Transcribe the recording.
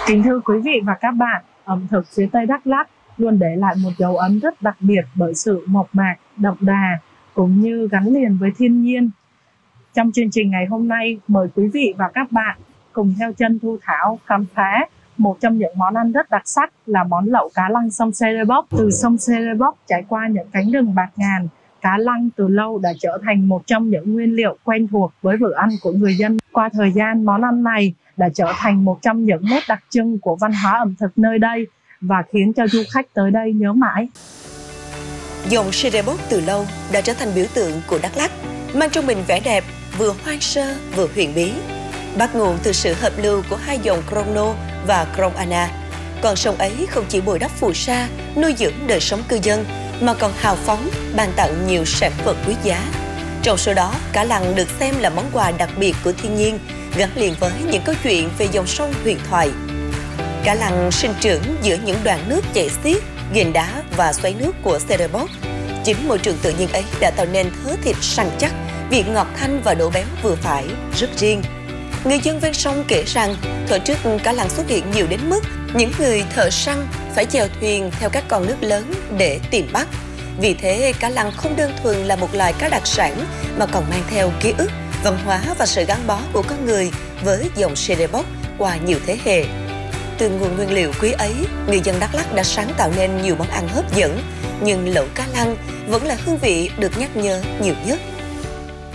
Kính thưa quý vị và các bạn, ẩm thực phía Tây Đắk Lắk luôn để lại một dấu ấn rất đặc biệt bởi sự mộc mạc, đậm đà cũng như gắn liền với thiên nhiên. Trong chương trình ngày hôm nay, mời quý vị và các bạn cùng theo chân Thu Thảo khám phá một trong những món ăn rất đặc sắc là món lẩu cá lăng sông Serepok. Từ sông Serepok trải qua những cánh rừng bạt ngàn, cá lăng từ lâu đã trở thành một trong những nguyên liệu quen thuộc với bữa ăn của người dân. Qua thời gian, món ăn này đã trở thành một trong những nét đặc trưng của văn hóa ẩm thực nơi đây và khiến cho du khách tới đây nhớ mãi. Dòng Serepok từ lâu đã trở thành biểu tượng của Đắk Lắk, mang trong mình vẻ đẹp vừa hoang sơ vừa huyền bí. Bắt nguồn từ sự hợp lưu của hai dòng Crono và Krông Anna. Con sông ấy không chỉ bồi đắp phù sa, nuôi dưỡng đời sống cư dân, mà còn hào phóng ban tặng nhiều sản vật quý giá. Trong số đó, cá lăng được xem là món quà đặc biệt của thiên nhiên, gắn liền với những câu chuyện về dòng sông huyền thoại. Cá lăng sinh trưởng giữa những đoạn nước chảy xiết, ghềnh đá và xoáy nước của Serepok. Chính môi trường tự nhiên ấy đã tạo nên thớ thịt săn chắc, vị ngọt thanh và độ béo vừa phải, rất riêng. Người dân ven sông kể rằng, thuở trước cá lăng xuất hiện nhiều đến mức những người thợ săn phải chèo thuyền theo các con nước lớn để tìm bắt. Vì thế, cá lăng không đơn thuần là một loài cá đặc sản mà còn mang theo ký ức, văn hóa và sự gắn bó của con người với dòng Serepok qua nhiều thế hệ. Từ nguồn nguyên liệu quý ấy, người dân Đắk Lắk đã sáng tạo nên nhiều món ăn hấp dẫn, nhưng lẩu cá lăng vẫn là hương vị được nhắc nhớ nhiều nhất.